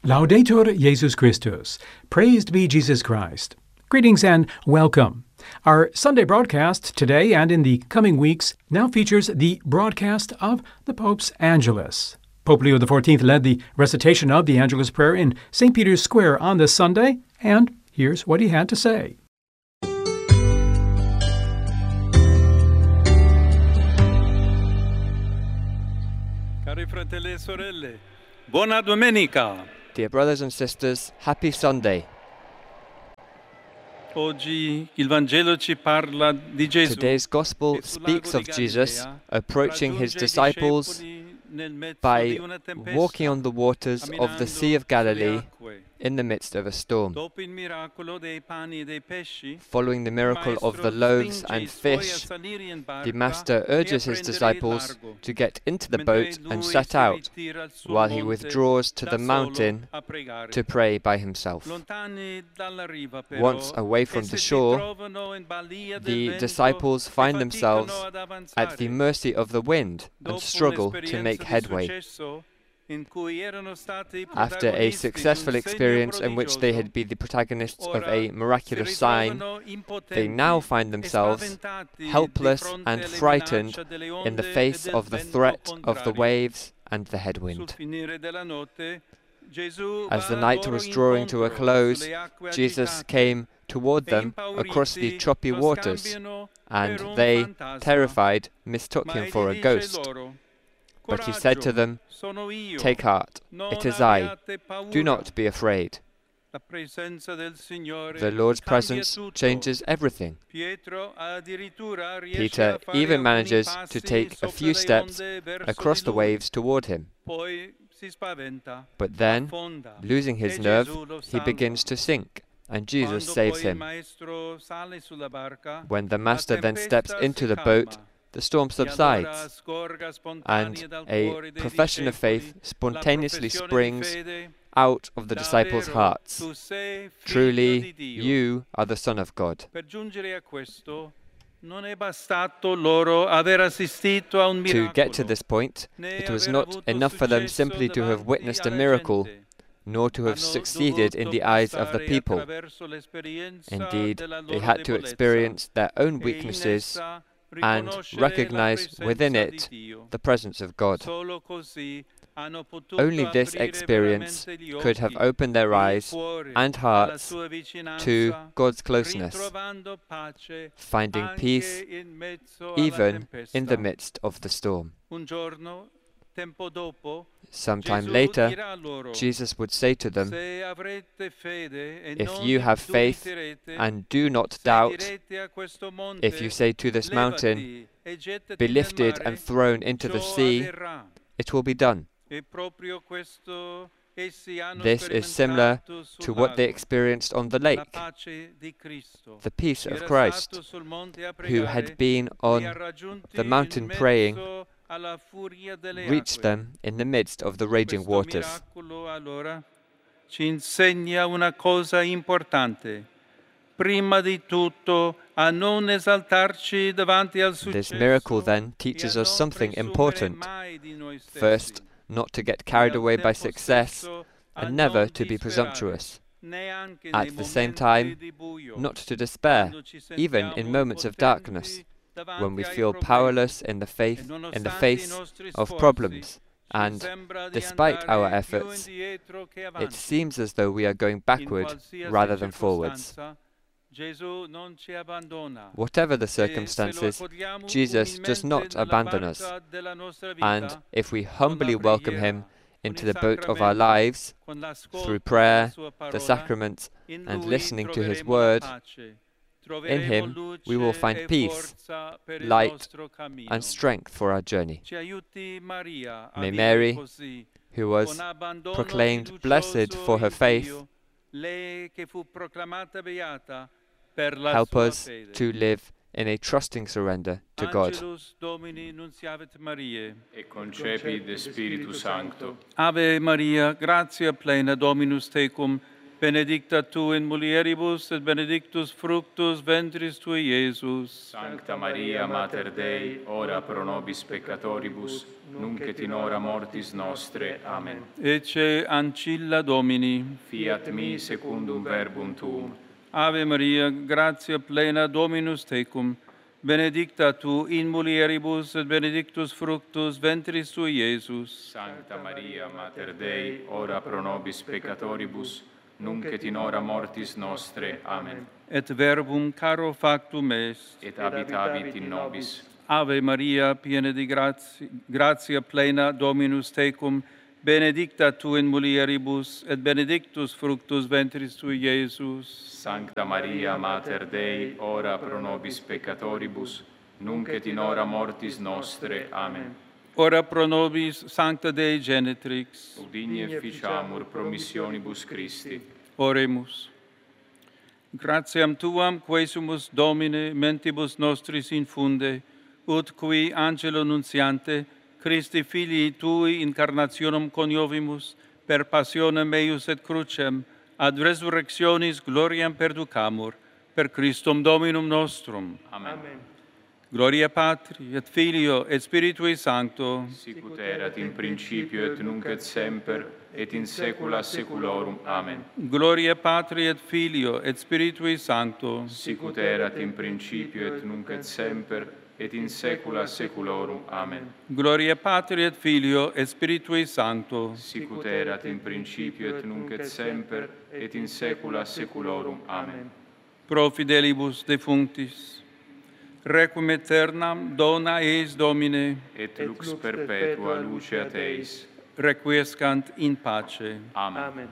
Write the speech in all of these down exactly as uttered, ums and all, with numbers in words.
Laudetur Jesus Christus. Praised be Jesus Christ. Greetings and welcome. Our Sunday broadcast today and in the coming weeks now features the broadcast of the Pope's Angelus. Pope Leo the fourteenth led the recitation of the Angelus prayer in Saint Peter's Square on this Sunday, and here's what he had to say. Cari fratelli e sorelle, buona domenica. Dear brothers and sisters, happy Sunday. Oggi il Vangelo ci parla di Gesù. Today's Gospel speaks of Jesus approaching his disciples by walking on the waters of the Sea of Galilee in the midst of a storm. Following the miracle of the loaves and fish, the Master urges his disciples to get into the boat and set out, while he withdraws to the mountain to pray by himself. Once away from the shore, the disciples find themselves at the mercy of the wind and struggle to make headway. After a successful experience in which they had been the protagonists of a miraculous sign, they now find themselves helpless and frightened in the face of the threat of the waves and the headwind. As the night was drawing to a close, Jesus came toward them across the choppy waters, and they, terrified, mistook him for a ghost. But he said to them, "Take heart, it is I. Do not be afraid." The Lord's presence changes everything. Peter even manages to take a few steps across the waves toward him. But then, losing his nerve, he begins to sink, and Jesus saves him. When the Master then steps into the boat, the storm subsides, and a profession of faith spontaneously springs out of the disciples' hearts. Truly, you are the Son of God. To get to this point, it was not enough for them simply to have witnessed a miracle, nor to have succeeded in the eyes of the people. Indeed, they had to experience their own weaknesses and recognize within it the presence of God. Only this experience could have opened their eyes and hearts to God's closeness, finding peace even in the midst of the storm. Sometime later, Jesus would say to them, "If you have faith and do not doubt, if you say to this mountain, 'Be lifted and thrown into the sea,' it will be done." This is similar to what they experienced on the lake. The peace of Christ, who had been on the mountain praying, reached them in the midst of the raging waters. Ci insegna una cosa importante. Prima di tutto, a non esaltarci davanti al successo. This miracle then teaches us something important. First, not to get carried away by success, and never to be presumptuous. At the same time, not to despair, even in moments of darkness, when we feel powerless in the faith, in the face of problems, and despite our efforts, it seems as though we are going backward rather than forwards. Whatever the circumstances, Jesus does not abandon us, and if we humbly welcome him into the boat of our lives, through prayer, the sacraments, and listening to his word, in him we will find peace, light, and strength for our journey. May Mary, who was proclaimed blessed for her faith, help us to live in a trusting surrender to God. E concepit de Spiritu Sancto. Ave Maria, gratia plena, Dominus tecum, benedicta tu in mulieribus, et benedictus fructus ventris tui, Iesus. Sancta Maria, Mater Dei, ora pro nobis peccatoribus, nunc et in hora mortis nostre. Amen. Ecce ancilla Domini. Fiat mi secundum verbum tuum. Ave Maria, gratia plena Dominus tecum, benedicta tu in mulieribus, et benedictus fructus ventris tui, Iesus. Sancta Maria, Mater Dei, ora pro nobis peccatoribus, nunc et in hora mortis nostre. Amen. Et verbum caro factum est. Et habitavit in nobis. Ave Maria, piena di gratia, gratia plena Dominus tecum, benedicta tu in mulieribus, et benedictus fructus ventris tui, Iesus. Sancta Maria, Mater Dei, ora pro nobis peccatoribus, nunc et in hora mortis nostre. Amen. Ora pro nobis, Sancta Dei Genetrix. Udinie ficiamur promissionibus Christi. Oremus. Gratiam Tuam, quae sumus Domine, mentibus nostris infunde, ut qui angelo nunciante, Christi Filii Tui incarnationem coniovimus, per passionem eius et crucem, ad resurrectionis gloriam perducamur, per Christum Dominum nostrum. Amen. Amen. Gloria Patri, et Filio, et Spiritui Sancto. Sicut erat in principio, et nunc et semper, et in saecula saeculorum. Amen. Gloria Patri, et Filio, et Spiritui Sancto. Sicut erat in principio, et nunc et semper, et in saecula saeculorum. Amen. Gloria Patri, et Filio, et Spiritui Sancto. Sicut erat in principio, et nunc et semper, et in saecula saeculorum. Amen. Pro fidelibus defunctis, requiem aeternam dona eis Domine, et lux perpetua luceat eis. Requiescant in pace. Amen. Amen.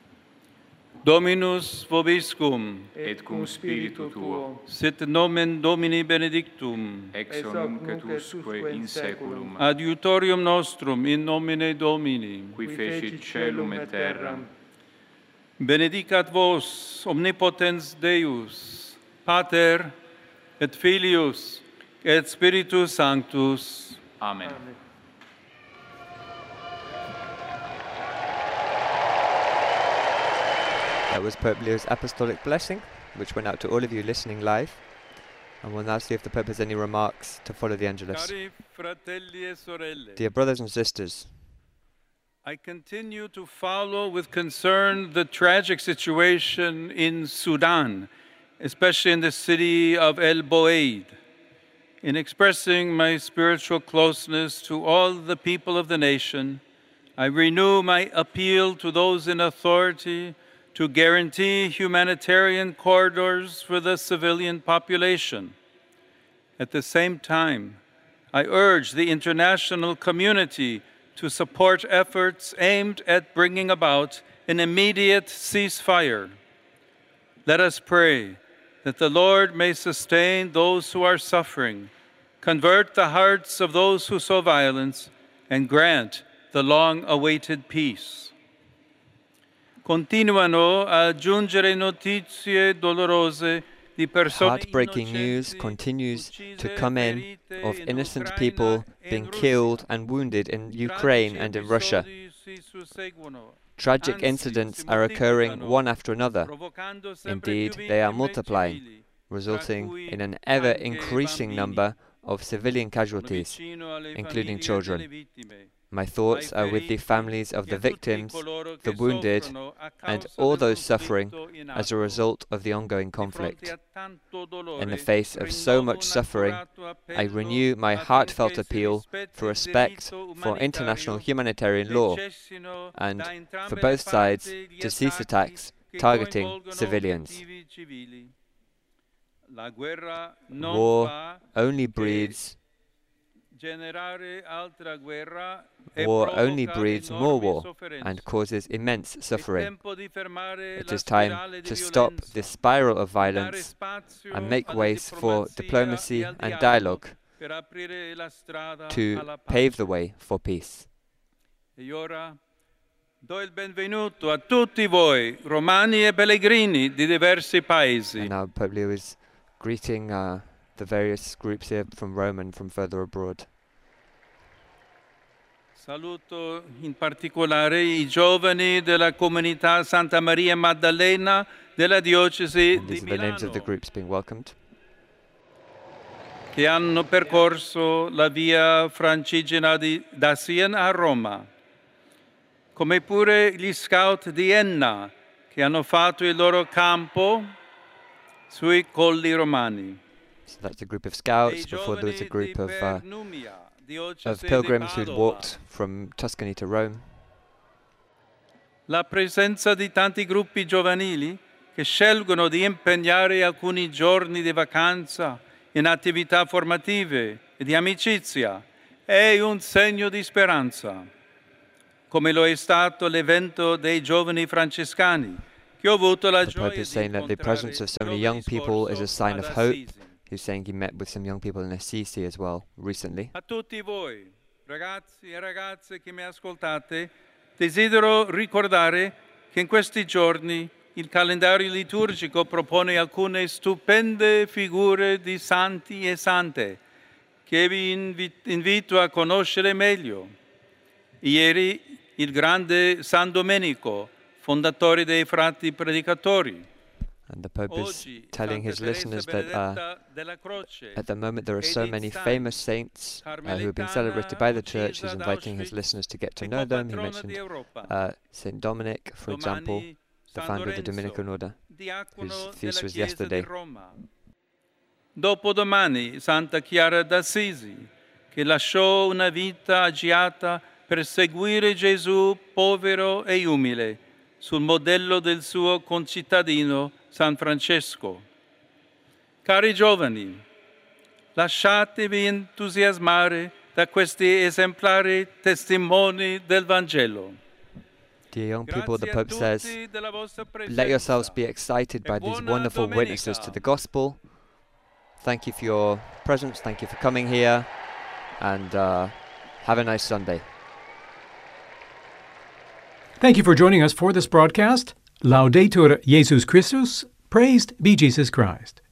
Dominus vobiscum, et cum spiritu tuo, sit nomen Domini benedictum, ex hoc nunc et usque in saeculum, adiutorium nostrum in nomine Domini, qui fecit caelum et terram. Benedicat vos, omnipotens Deus, Pater, et Filius, et Spiritus Sanctus. Amen. Amen. That was Pope Leo's apostolic blessing, which went out to all of you listening live. And we'll now see if the Pope has any remarks to follow the Angelus. Cari fratelli e sorelle, Dear brothers and sisters, I continue to follow with concern the tragic situation in Sudan, especially in the city of El Boeid. In expressing my spiritual closeness to all the people of the nation, I renew my appeal to those in authority to guarantee humanitarian corridors for the civilian population. At the same time, I urge the international community to support efforts aimed at bringing about an immediate ceasefire. Let us pray that the Lord may sustain those who are suffering, convert the hearts of those who sow violence, and grant the long-awaited peace. Continuano a giungere notizie dolorose di persone heartbreaking news continues to come in of innocent people being killed and wounded in Ukraine and in Russia. Tragic incidents are occurring one after another. Indeed, they are multiplying, resulting in an ever-increasing number of civilian casualties, including children. My thoughts are with the families of the victims, the wounded, and all those suffering as a result of the ongoing conflict. In the face of so much suffering, I renew my heartfelt appeal for respect for international humanitarian law and for both sides to cease attacks targeting civilians. War only breeds War only breeds more war and causes immense suffering. It is time to stop this spiral of violence and make ways for diplomacy and dialogue to pave the way for peace. Do il benvenuto a tutti voi, romani e pellegrini di diversi paesi. And now Pope Leo is greeting uh, the various groups here from Rome and from further abroad. Saluto in particolare I giovani della comunità Santa Maria Maddalena della diocesi And di these are the names of the Milano, groups being welcomed. che hanno percorso la via Francigena di, da Siena a Roma, come pure gli scout di Enna, che hanno fatto il loro campo sui colli romani. So that's a group of scouts. Before there was a group of, uh, of pilgrims who'd walked from Tuscany to Rome. La presenza di tanti gruppi giovanili che scelgono di impegnare alcuni giorni di vacanza in attività formative e di amicizia è un segno di speranza, come lo è stato l'evento dei giovani francescani, che ho avuto la The gioia Pope is di saying that the incontrare presence of so many giovedì young people is a scorso sign of ad hope. Assisi. He's saying he met with some young people in Assisi as well recently. A tutti voi, ragazzi e ragazze che mi ascoltate, desidero ricordare che in questi giorni il calendario liturgico propone alcune stupende figure di santi e sante che vi invi- invito a conoscere meglio. Ieri il grande San Domenico, fondatore dei frati predicatori. And the Pope is Oggi telling his Santa Teresa listeners that uh, Benedetta della Croce, at the moment there are so many famous saints uh, who have been celebrated by the Church. He's inviting his listeners to get to know them. He mentioned uh, Saint Dominic, for example, domani the San founder of the Lorenzo, Dominican Order, diacono whose feast della was Chiesa yesterday. di Roma. Dopodomani Santa Chiara d'Assisi, che lasciò una vita agiata per seguire Gesù povero e umile, sul modello del suo concittadino San Francesco. Cari giovani, lasciatevi entusiasmare da questi esemplari testimoni del Vangelo. Dear young people, the Grazie a Pope says, tutti della vostra let yourselves presenza. be excited by E these buona wonderful domenica. witnesses to the gospel. Thank you for your presence. Thank you for coming here. And uh, have a nice Sunday. Thank you for joining us for this broadcast. Laudetur Jesus Christus. Praised be Jesus Christ.